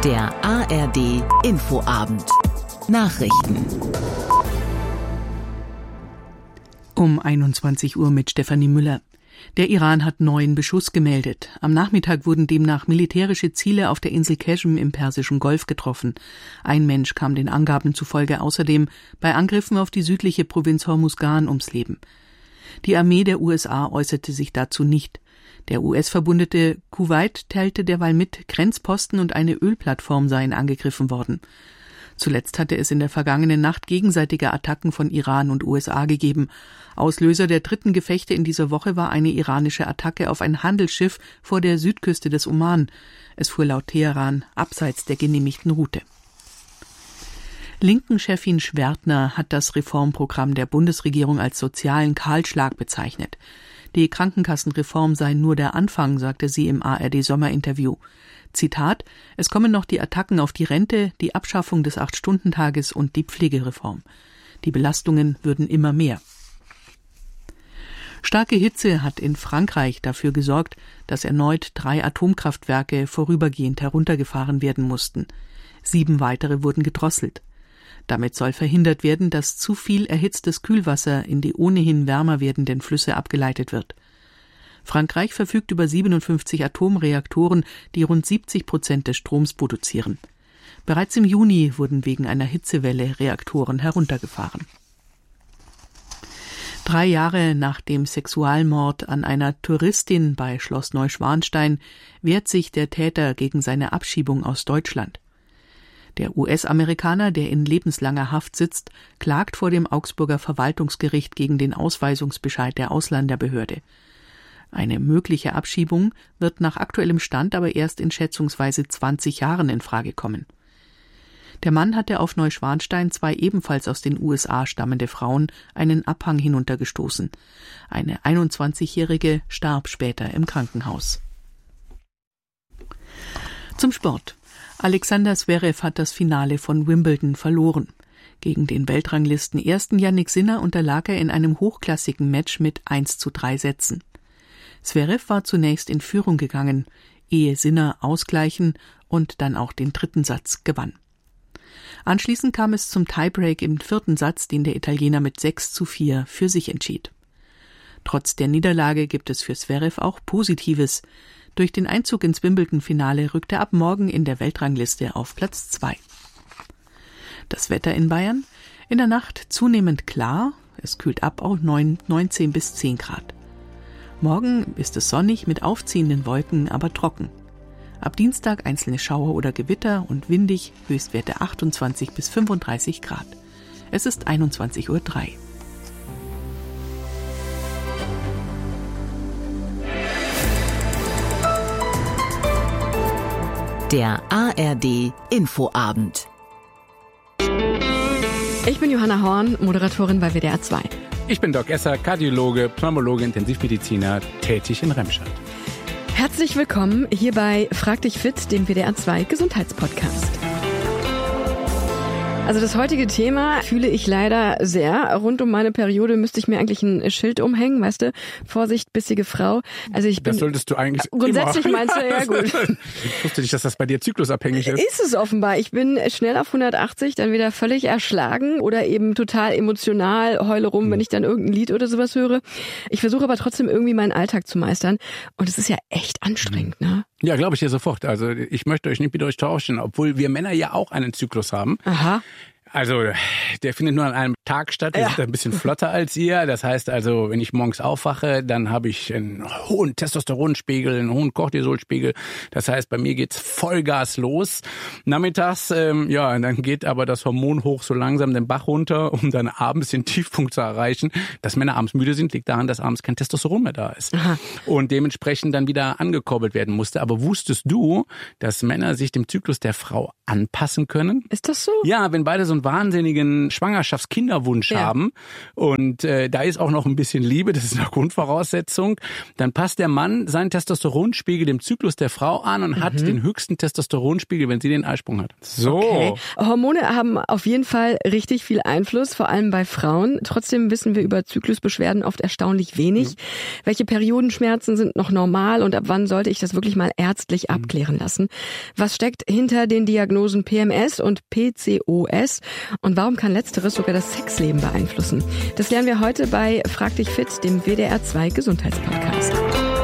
Der ARD Infoabend. Nachrichten. Um 21 Uhr mit Stefanie Müller. Der Iran hat neuen Beschuss gemeldet. Am Nachmittag wurden demnach militärische Ziele auf der Insel Qeshm im Persischen Golf getroffen. Ein Mensch kam den Angaben zufolge außerdem bei Angriffen auf die südliche Provinz Hormuzgan ums Leben. Die Armee der USA äußerte sich dazu nicht. Der US-Verbündete Kuwait teilte derweil mit, Grenzposten und eine Ölplattform seien angegriffen worden. Zuletzt hatte es in der vergangenen Nacht gegenseitige Attacken von Iran und USA gegeben. Auslöser der dritten Gefechte in dieser Woche war eine iranische Attacke auf ein Handelsschiff vor der Südküste des Oman. Es fuhr laut Teheran abseits der genehmigten Route. Linken-Chefin Schwertner hat das Reformprogramm der Bundesregierung als sozialen Kahlschlag bezeichnet. Die Krankenkassenreform sei nur der Anfang, sagte sie im ARD-Sommerinterview. Zitat: Es kommen noch die Attacken auf die Rente, die Abschaffung des 8-Stunden-Tages und die Pflegereform. Die Belastungen würden immer mehr. Starke Hitze hat in Frankreich dafür gesorgt, dass erneut 3 Atomkraftwerke vorübergehend heruntergefahren werden mussten. 7 weitere wurden gedrosselt. Damit soll verhindert werden, dass zu viel erhitztes Kühlwasser in die ohnehin wärmer werdenden Flüsse abgeleitet wird. Frankreich verfügt über 57 Atomreaktoren, die rund 70% des Stroms produzieren. Bereits im Juni wurden wegen einer Hitzewelle Reaktoren heruntergefahren. 3 Jahre nach dem Sexualmord an einer Touristin bei Schloss Neuschwanstein wehrt sich der Täter gegen seine Abschiebung aus Deutschland. Der US-Amerikaner, der in lebenslanger Haft sitzt, klagt vor dem Augsburger Verwaltungsgericht gegen den Ausweisungsbescheid der Ausländerbehörde. Eine mögliche Abschiebung wird nach aktuellem Stand aber erst in schätzungsweise 20 Jahren in Frage kommen. Der Mann hatte auf Neuschwanstein 2 ebenfalls aus den USA stammende Frauen einen Abhang hinuntergestoßen. Eine 21-Jährige starb später im Krankenhaus. Zum Sport. Alexander Zverev hat das Finale von Wimbledon verloren. Gegen den Weltranglisten-Ersten Jannik Sinner unterlag er in einem hochklassigen Match mit 1:3 Sätzen. Zverev war zunächst in Führung gegangen, ehe Sinner ausgleichen und dann auch den 3. Satz gewann. Anschließend kam es zum Tiebreak im 4. Satz, den der Italiener mit 6:4 für sich entschied. Trotz der Niederlage gibt es für Zverev auch Positives. Durch den Einzug ins Wimbledon-Finale rückt er ab morgen in der Weltrangliste auf Platz 2. Das Wetter in Bayern? In der Nacht zunehmend klar, es kühlt ab auf 19 bis 10 Grad. Morgen ist es sonnig mit aufziehenden Wolken, aber trocken. Ab Dienstag einzelne Schauer oder Gewitter und windig, Höchstwerte 28 bis 35 Grad. Es ist 21:03 Uhr. Der ARD Infoabend. Ich bin Johanna Horn, Moderatorin bei WDR 2. Ich bin Doc Esser, Kardiologe, Pneumologe, Intensivmediziner, tätig in Remscheid. Herzlich willkommen hier bei Frag dich fit, dem WDR 2 Gesundheitspodcast. Also das heutige Thema fühle ich leider sehr. Rund um meine Periode müsste ich mir eigentlich ein Schild umhängen, weißt du? Vorsicht, bissige Frau. Also ich bin. Das solltest du eigentlich grundsätzlich immer. Meinst du, ja gut. Ich wusste nicht, dass das bei dir zyklusabhängig ist. Ist es offenbar. Ich bin schnell auf 180, dann wieder völlig erschlagen oder eben total emotional, heule rum, wenn ich dann irgendein Lied oder sowas höre. Ich versuche aber trotzdem irgendwie meinen Alltag zu meistern. Und es ist ja echt anstrengend, ne? Ja, glaube ich dir sofort. Also ich möchte euch nicht mit euch tauschen, obwohl wir Männer ja auch einen Zyklus haben. Aha. Also der findet nur an einem Tag statt, der ist ein bisschen flotter als ihr. Das heißt also, wenn ich morgens aufwache, dann habe ich einen hohen Testosteronspiegel, einen hohen Cortisolspiegel. Das heißt, bei mir geht's Vollgas los. Nachmittags, dann geht aber das Hormon hoch so langsam den Bach runter, um dann abends den Tiefpunkt zu erreichen. Dass Männer abends müde sind, liegt daran, dass abends kein Testosteron mehr da ist. Aha. Und dementsprechend dann wieder angekurbelt werden musste. Aber wusstest du, dass Männer sich dem Zyklus der Frau anpassen können? Ist das so? Ja, wenn beide so ein einen wahnsinnigen Schwangerschaftskinderwunsch haben und da ist auch noch ein bisschen Liebe, das ist eine Grundvoraussetzung, dann passt der Mann seinen Testosteronspiegel dem Zyklus der Frau an und hat den höchsten Testosteronspiegel, wenn sie den Eisprung hat. So. Okay. Hormone haben auf jeden Fall richtig viel Einfluss, vor allem bei Frauen. Trotzdem wissen wir über Zyklusbeschwerden oft erstaunlich wenig. Welche Periodenschmerzen sind noch normal und ab wann sollte ich das wirklich mal ärztlich abklären lassen? Was steckt hinter den Diagnosen PMS und PCOS? Und warum kann Letzteres sogar das Sexleben beeinflussen? Das lernen wir heute bei Frag dich fit, dem WDR 2 Gesundheitspodcast.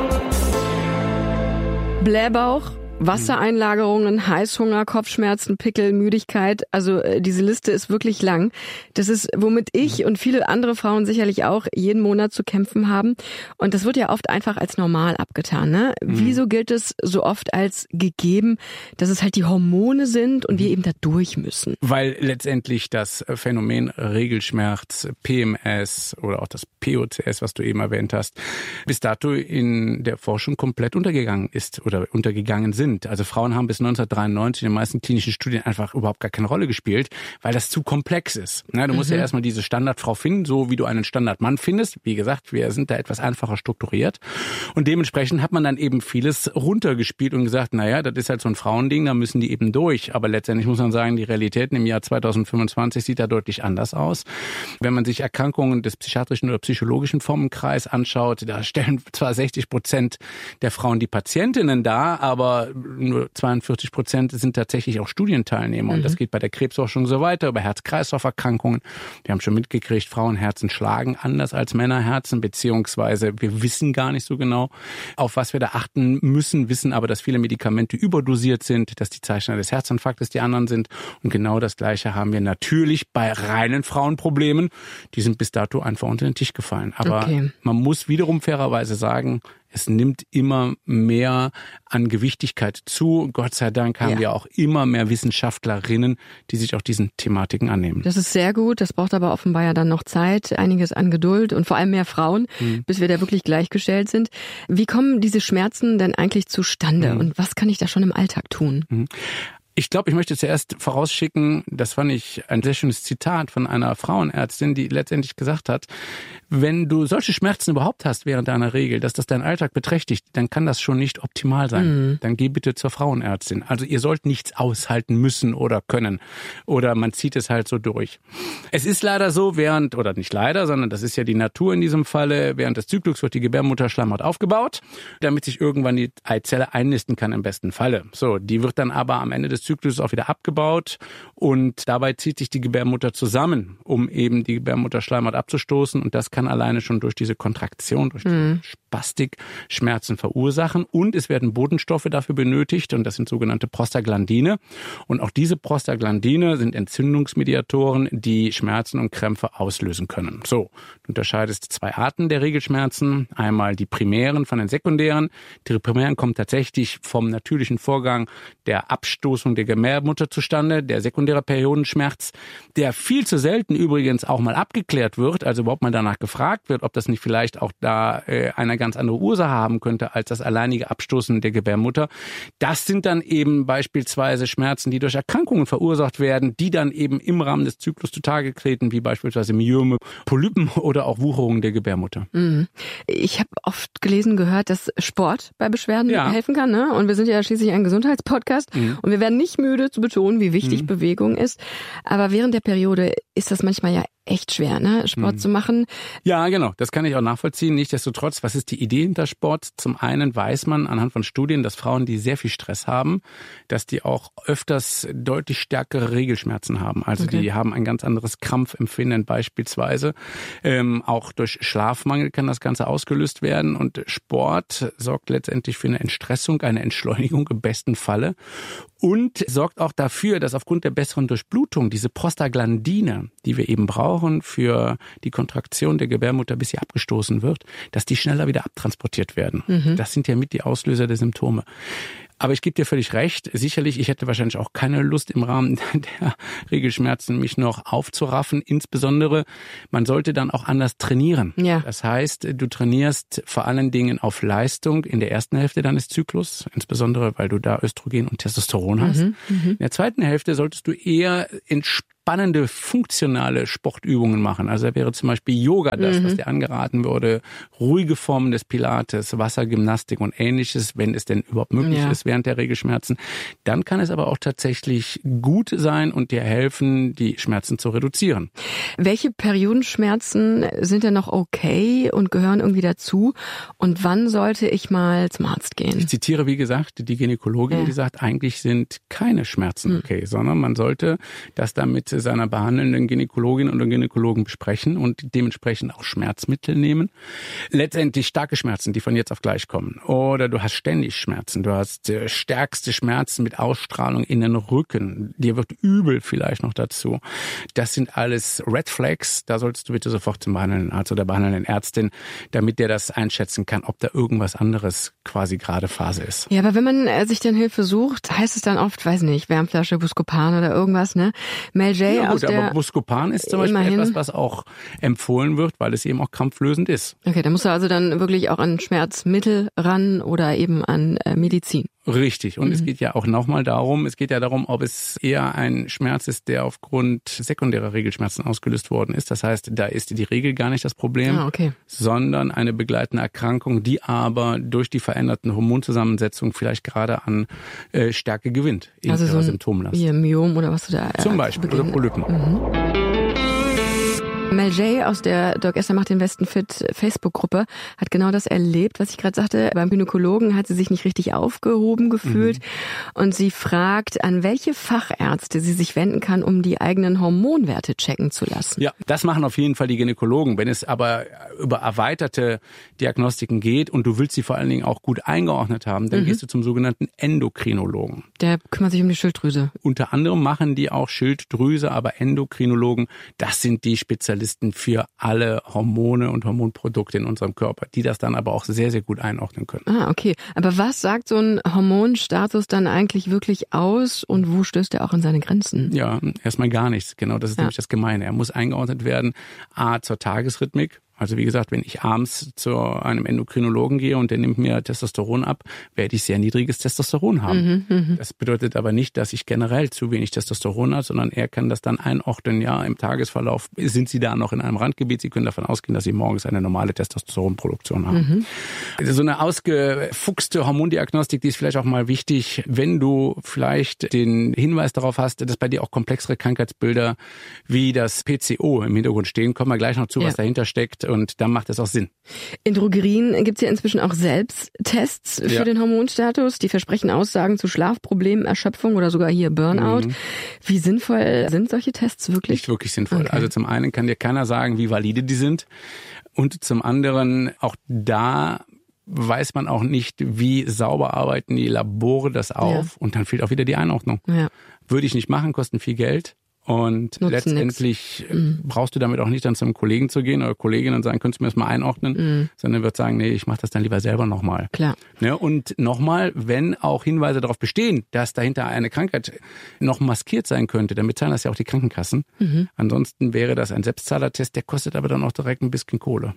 Blähbauch, Wassereinlagerungen, Heißhunger, Kopfschmerzen, Pickel, Müdigkeit. Also diese Liste ist wirklich lang. Das ist, womit ich und viele andere Frauen sicherlich auch jeden Monat zu kämpfen haben. Und das wird ja oft einfach als normal abgetan. Ne? Wieso gilt es so oft als gegeben, dass es halt die Hormone sind und wir eben da durch müssen? Weil letztendlich das Phänomen Regelschmerz, PMS oder auch das POCS, was du eben erwähnt hast, bis dato in der Forschung komplett untergegangen ist oder untergegangen sind. Also Frauen haben bis 1993 in den meisten klinischen Studien einfach überhaupt gar keine Rolle gespielt, weil das zu komplex ist. Du musst ja erstmal diese Standardfrau finden, so wie du einen Standardmann findest. Wie gesagt, wir sind da etwas einfacher strukturiert. Und dementsprechend hat man dann eben vieles runtergespielt und gesagt, naja, das ist halt so ein Frauending, da müssen die eben durch. Aber letztendlich muss man sagen, die Realität im Jahr 2025 sieht da deutlich anders aus. Wenn man sich Erkrankungen des psychiatrischen oder psychologischen Formenkreis anschaut, da stellen zwar 60% der Frauen die Patientinnen dar, aber nur 42% sind tatsächlich auch Studienteilnehmer. Und das geht bei der Krebsforschung so weiter, über Herz-Kreislauf-Erkrankungen. Wir haben schon mitgekriegt, Frauenherzen schlagen anders als Männerherzen, beziehungsweise wir wissen gar nicht so genau, auf was wir da achten müssen, wissen aber, dass viele Medikamente überdosiert sind, dass die Zeichen des Herzinfarktes die anderen sind. Und genau das Gleiche haben wir natürlich bei reinen Frauenproblemen. Die sind bis dato einfach unter den Tisch gefallen. Aber man muss wiederum fairerweise sagen, es nimmt immer mehr an Gewichtigkeit zu. Gott sei Dank haben wir auch immer mehr Wissenschaftlerinnen, die sich auch diesen Thematiken annehmen. Das ist sehr gut. Das braucht aber offenbar ja dann noch Zeit, einiges an Geduld und vor allem mehr Frauen, bis wir da wirklich gleichgestellt sind. Wie kommen diese Schmerzen denn eigentlich zustande und was kann ich da schon im Alltag tun? Ich glaube, ich möchte zuerst vorausschicken, das fand ich ein sehr schönes Zitat von einer Frauenärztin, die letztendlich gesagt hat, wenn du solche Schmerzen überhaupt hast während deiner Regel, dass das deinen Alltag beträchtigt, dann kann das schon nicht optimal sein. Dann geh bitte zur Frauenärztin. Also ihr sollt nichts aushalten müssen oder können. Oder man zieht es halt so durch. Es ist leider so, oder nicht leider, sondern das ist ja die Natur in diesem Falle, während des Zyklus wird die Gebärmutterschleimhaut aufgebaut, damit sich irgendwann die Eizelle einnisten kann im besten Falle. So, die wird dann aber am Ende des Zyklus auch wieder abgebaut und dabei zieht sich die Gebärmutter zusammen, um eben die Gebärmutterschleimhaut abzustoßen und das kann alleine schon durch diese Kontraktion, durch die Spastik Schmerzen verursachen und es werden Botenstoffe dafür benötigt und das sind sogenannte Prostaglandine und auch diese Prostaglandine sind Entzündungsmediatoren, die Schmerzen und Krämpfe auslösen können. So, du unterscheidest zwei Arten der Regelschmerzen, einmal die primären von den sekundären. Die primären kommen tatsächlich vom natürlichen Vorgang der Abstoßung der Gebärmutter zustande, der sekundäre Periodenschmerz, der viel zu selten übrigens auch mal abgeklärt wird, also überhaupt mal danach gefragt wird, ob das nicht vielleicht auch da eine ganz andere Ursache haben könnte als das alleinige Abstoßen der Gebärmutter. Das sind dann eben beispielsweise Schmerzen, die durch Erkrankungen verursacht werden, die dann eben im Rahmen des Zyklus zutage treten, wie beispielsweise Myome, Polypen oder auch Wucherungen der Gebärmutter. Ich habe oft gelesen, gehört, dass Sport bei Beschwerden helfen kann. Ne? Und wir sind ja schließlich ein Gesundheitspodcast und wir werden nicht müde zu betonen, wie wichtig Bewegung ist. Aber während der Periode ist das manchmal ja echt schwer, ne, Sport zu machen. Ja, genau, das kann ich auch nachvollziehen. Nichtsdestotrotz, was ist die Idee hinter Sport? Zum einen weiß man anhand von Studien, dass Frauen, die sehr viel Stress haben, dass die auch öfters deutlich stärkere Regelschmerzen haben. Also die haben ein ganz anderes Krampfempfinden beispielsweise. Auch durch Schlafmangel kann das Ganze ausgelöst werden und Sport sorgt letztendlich für eine Entstressung, eine Entschleunigung im besten Falle und sorgt auch dafür, dass aufgrund der besseren Durchblutung diese Prostaglandine, die wir eben brauchen für die Kontraktion der Gebärmutter, bis sie abgestoßen wird, dass die schneller wieder abtransportiert werden. Das sind ja mit die Auslöser der Symptome. Aber ich gebe dir völlig recht. Sicherlich, ich hätte wahrscheinlich auch keine Lust im Rahmen der Regelschmerzen mich noch aufzuraffen. Insbesondere, man sollte dann auch anders trainieren. Ja. Das heißt, du trainierst vor allen Dingen auf Leistung in der ersten Hälfte deines Zyklus, insbesondere weil du da Östrogen und Testosteron hast. In der zweiten Hälfte solltest du eher spannende, funktionale Sportübungen machen. Also da wäre zum Beispiel Yoga das, was dir angeraten würde, ruhige Formen des Pilates, Wassergymnastik und Ähnliches, wenn es denn überhaupt möglich ist während der Regelschmerzen. Dann kann es aber auch tatsächlich gut sein und dir helfen, die Schmerzen zu reduzieren. Welche Periodenschmerzen sind denn noch okay und gehören irgendwie dazu? Und wann sollte ich mal zum Arzt gehen? Ich zitiere, wie gesagt, die Gynäkologin, die sagt, eigentlich sind keine Schmerzen okay, sondern man sollte das dann mit seiner behandelnden Gynäkologin oder Gynäkologen besprechen und dementsprechend auch Schmerzmittel nehmen. Letztendlich starke Schmerzen, die von jetzt auf gleich kommen. Oder du hast ständig Schmerzen, du hast stärkste Schmerzen mit Ausstrahlung in den Rücken. Dir wird übel vielleicht noch dazu. Das sind alles Red Flags. Da solltest du bitte sofort zum behandelnden Arzt oder behandelnden Ärztin, damit der das einschätzen kann, ob da irgendwas anderes quasi gerade Phase ist. Ja, aber wenn man sich dann Hilfe sucht, heißt es dann oft, weiß nicht, Wärmflasche, Buscopan oder irgendwas, ne? Mel J. Ja, aus gut, der... aber Buscopan ist zum Beispiel etwas, was auch empfohlen wird, weil es eben auch krampflösend ist. Okay, da musst du also dann wirklich auch an Schmerzmittel ran oder eben an Medizin. Richtig. Und es geht ja auch nochmal darum, ob es eher ein Schmerz ist, der aufgrund sekundärer Regelschmerzen ausgelöst worden ist. Das heißt, da ist die Regel gar nicht das Problem, sondern eine begleitende Erkrankung, die aber durch die veränderten Hormonzusammensetzung vielleicht gerade an Stärke gewinnt in also ihrer so Symptomlast. Wie Myom oder was du da zum Beispiel, oder Polypen. Mel J. aus der Doc Esther macht den Westen fit Facebook-Gruppe hat genau das erlebt, was ich gerade sagte. Beim Gynäkologen hat sie sich nicht richtig aufgehoben gefühlt und sie fragt, an welche Fachärzte sie sich wenden kann, um die eigenen Hormonwerte checken zu lassen. Ja, das machen auf jeden Fall die Gynäkologen. Wenn es aber über erweiterte Diagnostiken geht und du willst sie vor allen Dingen auch gut eingeordnet haben, dann gehst du zum sogenannten Endokrinologen. Der kümmert sich um die Schilddrüse. Unter anderem machen die auch Schilddrüse, aber Endokrinologen, das sind die Spezialisten für alle Hormone und Hormonprodukte in unserem Körper, die das dann aber auch sehr, sehr gut einordnen können. Ah, okay. Aber was sagt so ein Hormonstatus dann eigentlich wirklich aus und wo stößt er auch an seine Grenzen? Ja, erstmal gar nichts. Genau, das ist nämlich das Gemeine. Er muss eingeordnet werden, A, zur Tagesrhythmik. Also wie gesagt, wenn ich abends zu einem Endokrinologen gehe und der nimmt mir Testosteron ab, werde ich sehr niedriges Testosteron haben. Das bedeutet aber nicht, dass ich generell zu wenig Testosteron habe, sondern er kann das dann einordnen, ja, im Tagesverlauf sind Sie da noch in einem Randgebiet. Sie können davon ausgehen, dass Sie morgens eine normale Testosteronproduktion haben. Also so eine ausgefuchste Hormondiagnostik, die ist vielleicht auch mal wichtig, wenn du vielleicht den Hinweis darauf hast, dass bei dir auch komplexere Krankheitsbilder wie das PCO im Hintergrund stehen. Kommen wir gleich noch zu, was dahinter steckt. Und dann macht das auch Sinn. In Drogerien gibt es ja inzwischen auch Selbsttests für den Hormonstatus. Die versprechen Aussagen zu Schlafproblemen, Erschöpfung oder sogar hier Burnout. Wie sinnvoll sind solche Tests wirklich? Nicht wirklich sinnvoll. Okay. Also zum einen kann dir keiner sagen, wie valide die sind. Und zum anderen, auch da weiß man auch nicht, wie sauber arbeiten die Labore das auf. Und dann fehlt auch wieder die Einordnung. Ja. Würde ich nicht machen, kosten viel Geld. Und nutzen letztendlich brauchst du damit auch nicht dann zum Kollegen zu gehen oder Kollegin und sagen, könntest du mir das mal einordnen? Sondern wird sagen, nee, ich mache das dann lieber selber nochmal. Klar. Ne? Und nochmal, wenn auch Hinweise darauf bestehen, dass dahinter eine Krankheit noch maskiert sein könnte, dann bezahlen das ja auch die Krankenkassen. Ansonsten wäre das ein Selbstzahlertest, der kostet aber dann auch direkt ein bisschen Kohle.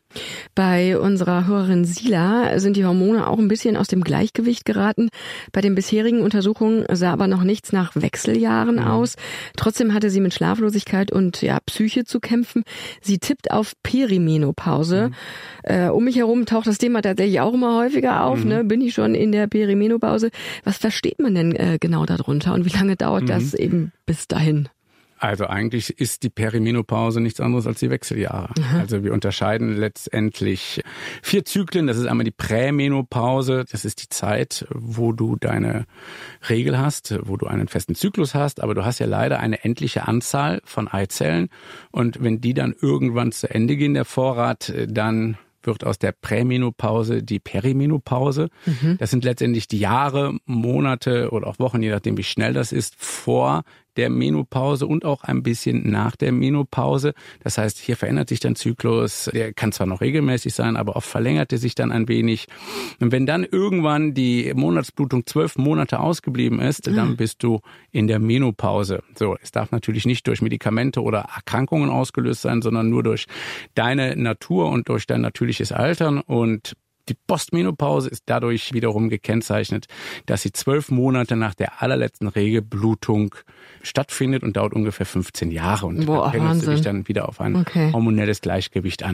Bei unserer Hörerin Sila sind die Hormone auch ein bisschen aus dem Gleichgewicht geraten. Bei den bisherigen Untersuchungen sah aber noch nichts nach Wechseljahren aus. Trotzdem hatte sie mit Schlaflosigkeit und Psyche zu kämpfen. Sie tippt auf Perimenopause. Um mich herum taucht das Thema tatsächlich auch immer häufiger auf. Ne? Bin ich schon in der Perimenopause? Was versteht man denn genau darunter und wie lange dauert das eben bis dahin? Also eigentlich ist die Perimenopause nichts anderes als die Wechseljahre. Also wir unterscheiden letztendlich 4 Zyklen. Das ist einmal die Prämenopause. Das ist die Zeit, wo du deine Regel hast, wo du einen festen Zyklus hast. Aber du hast ja leider eine endliche Anzahl von Eizellen. Und wenn die dann irgendwann zu Ende gehen, der Vorrat, dann wird aus der Prämenopause die Perimenopause. Das sind letztendlich die Jahre, Monate oder auch Wochen, je nachdem wie schnell das ist, vor der Menopause und auch ein bisschen nach der Menopause. Das heißt, hier verändert sich dein Zyklus. Der kann zwar noch regelmäßig sein, aber oft verlängert er sich dann ein wenig. Und wenn dann irgendwann die Monatsblutung 12 Monate ausgeblieben ist, dann bist du in der Menopause. So, es darf natürlich nicht durch Medikamente oder Erkrankungen ausgelöst sein, sondern nur durch deine Natur und durch dein natürliches Altern. Und Die Postmenopause ist dadurch wiederum gekennzeichnet, dass sie 12 Monate nach der allerletzten Regelblutung stattfindet und dauert ungefähr 15 Jahre. Und dann pendelt sie sich dann wieder auf ein hormonelles Gleichgewicht an.